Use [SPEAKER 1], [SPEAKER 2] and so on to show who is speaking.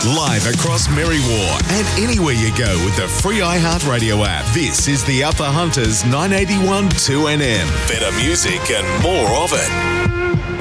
[SPEAKER 1] Live across Merriwa and anywhere you go with the free iHeartRadio app. This is the Upper Hunters 981 2NM. Better music and more of it.